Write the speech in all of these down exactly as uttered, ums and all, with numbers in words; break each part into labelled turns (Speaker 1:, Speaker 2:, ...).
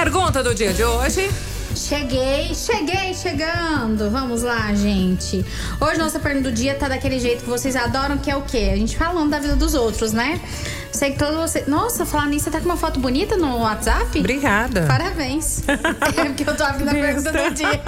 Speaker 1: Pergunta do dia de hoje.
Speaker 2: Cheguei, cheguei, chegando. Vamos lá, gente. Hoje nossa pergunta do dia tá daquele jeito que vocês adoram, que é o quê? A gente falando da vida dos outros, né? Sei que todos vocês... Nossa, falar nisso, você tá com uma foto bonita no WhatsApp?
Speaker 1: Obrigada.
Speaker 2: Parabéns. É porque eu tô abrindo a pergunta do dia.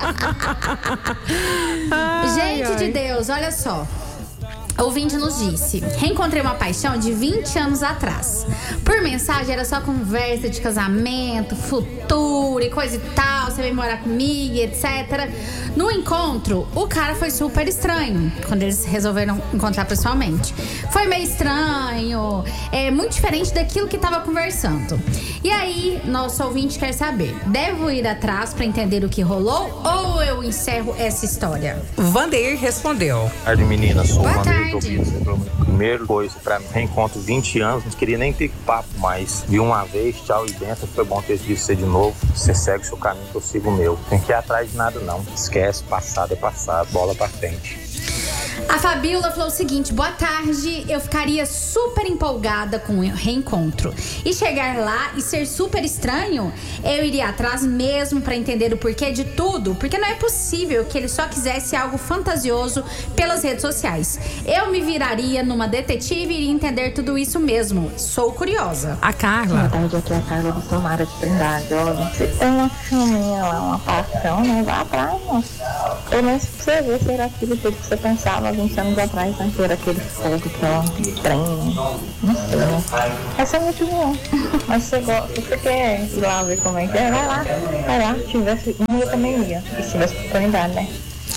Speaker 1: Ai,
Speaker 2: gente
Speaker 1: ai.
Speaker 2: de Deus, olha só. O ouvinte nos disse: reencontrei uma paixão de vinte anos atrás. Por mensagem era só conversa de casamento, futuro e coisa e tal, você vem morar comigo, etcétera. No encontro, o cara foi super estranho quando eles resolveram encontrar pessoalmente. Foi meio estranho, é muito diferente daquilo que tava conversando. E aí, nosso ouvinte quer saber: devo ir atrás pra entender o que rolou ou eu encerro essa história?
Speaker 1: Vandeir respondeu.
Speaker 3: Tarde, menina, sou
Speaker 2: Boa
Speaker 3: uma
Speaker 2: tarde.
Speaker 3: Primeira coisa, pra mim, reencontro vinte anos, não queria nem ter papo mais. Vi uma vez, tchau e benção, foi bom ter visto você de novo. Você segue o seu caminho, que eu sigo o meu. Tem que ir atrás de nada, não. Esquece, passado é passado, bola pra frente.
Speaker 2: A Fabiola falou o seguinte: boa tarde, eu ficaria super empolgada com o reencontro. E chegar lá e ser super estranho, eu iria atrás mesmo pra entender o porquê de tudo. Porque não é possível que ele só quisesse algo fantasioso pelas redes sociais. Eu me viraria numa detetive e iria entender tudo isso mesmo. Sou curiosa.
Speaker 1: A Carla.
Speaker 4: Boa tarde, aqui é a Carla do Tomara de Trindade. Olha, se tem uma chaminha lá, uma paixão, né? Vá atrás, moça. Pelo menos pra você ver se era aquilo tudo que você pensava vinte anos atrás, né? Que era aquele fogo, aquele trem, não sei, né? Essa é muito bom. Mas você gosta, você quer ir lá ver como é que é? Vai lá, vai lá. Se tivesse um, eu também ia. E se tivesse oportunidade, né?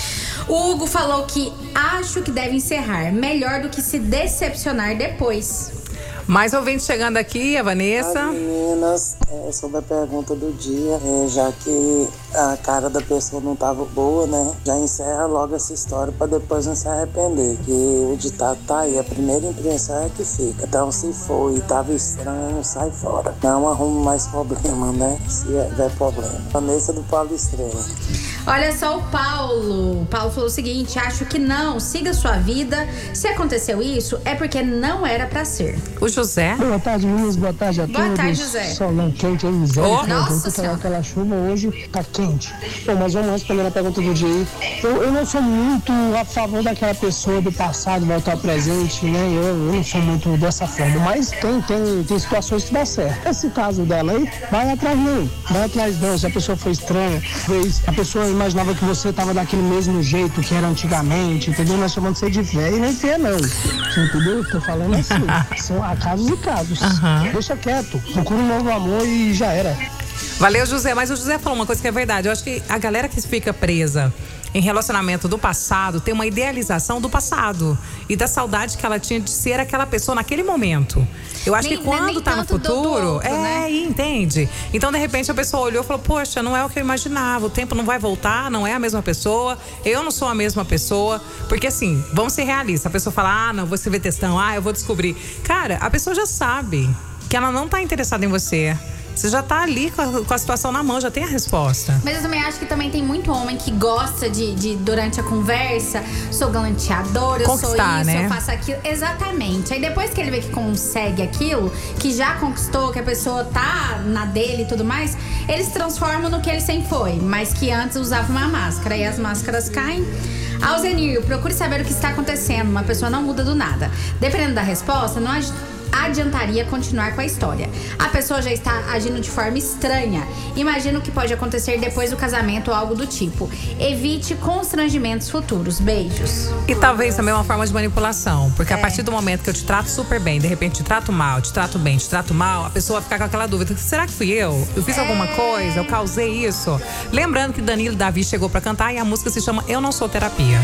Speaker 2: O Hugo falou que acho que deve encerrar. Melhor do que se decepcionar depois.
Speaker 1: Mais ouvinte chegando aqui, a Vanessa.
Speaker 5: As meninas, é, sobre a pergunta do dia, é, já que a cara da pessoa não tava boa, né? Já encerra logo essa história pra depois não se arrepender. Que o ditado tá aí, a primeira impressão é que fica. Então, se for e tava estranho, sai fora. Não arrume mais problema, né? Se der problema. Vanessa do Paulo Estrela.
Speaker 2: Olha só o Paulo. O Paulo falou o seguinte: acho que não, siga sua vida. Se aconteceu isso, é porque não era pra ser.
Speaker 1: O José.
Speaker 6: Boa tarde, meninas. Boa tarde a
Speaker 2: Boa
Speaker 6: todos.
Speaker 2: tarde, José.
Speaker 6: Solão quente aí, Zé.
Speaker 1: Oh,
Speaker 2: nossa
Speaker 6: Aquela,
Speaker 2: senhora.
Speaker 6: aquela chuva hoje tá quente. Bom, mas vamos responder a pergunta do dia aí. Eu, eu não sou muito a favor daquela pessoa do passado voltar ao presente, né? Eu, eu não sou muito dessa forma. Mas tem, tem, tem situações que dá certo. Esse caso dela aí, vai atrás não. Vai atrás não. Se a pessoa foi estranha, fez, a pessoa imaginava que você tava daquele mesmo jeito que era antigamente, entendeu? Nós chamamos você de velho e nem feia não. Você entendeu? Tô falando assim. São há casos e casos.
Speaker 1: Aham.
Speaker 6: Deixa quieto. Procura um novo amor e já era.
Speaker 1: Valeu, José. Mas o José falou uma coisa que é verdade. Eu acho que a galera que fica presa em relacionamento do passado tem uma idealização do passado e da saudade que ela tinha de ser aquela pessoa naquele momento. Eu acho
Speaker 2: Nem-
Speaker 1: que quando
Speaker 2: nem
Speaker 1: tá no
Speaker 2: tanto do- do
Speaker 1: futuro,
Speaker 2: outro,
Speaker 1: é,
Speaker 2: né?
Speaker 1: entende? Então, de repente, a pessoa olhou e falou: poxa, não é o que eu imaginava, o tempo não vai voltar, não é a mesma pessoa, eu não sou a mesma pessoa. Porque assim, vamos ser realistas. A pessoa fala: ah, não, você vê textão, ah, eu vou descobrir. Cara, a pessoa já sabe que ela não tá interessada em você. Você já tá ali com a, com a situação na mão, já tem a resposta.
Speaker 2: Mas eu também acho que também tem muito homem que gosta de, de durante a conversa, sou galanteador, eu
Speaker 1: Conquistar,
Speaker 2: sou isso,
Speaker 1: né?
Speaker 2: eu faço aquilo. Exatamente. Aí depois que ele vê que consegue aquilo, que já conquistou, que a pessoa tá na dele e tudo mais, eles transformam no que ele sempre foi, mas que antes usava uma máscara. E as máscaras caem. Alzenir, procure saber o que está acontecendo. Uma pessoa não muda do nada. Dependendo da resposta, não adi- adiantaria continuar com a história. A pessoa já está agindo de forma estranha. Imagina o que pode acontecer depois do casamento ou algo do tipo. Evite constrangimentos futuros. Beijos.
Speaker 1: E talvez também uma forma de manipulação. Porque
Speaker 2: É.
Speaker 1: a partir do momento que eu te trato super bem, de repente te trato mal, te trato bem, te trato mal, a pessoa vai ficar com aquela dúvida: será que fui eu? Eu fiz alguma coisa? Eu causei isso? Lembrando que Danilo Davi chegou pra cantar e a música se chama Eu Não Sou Terapia.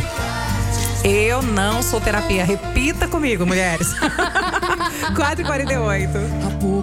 Speaker 1: Eu não sou terapia. Repita comigo, mulheres. quatro e quarenta e oito.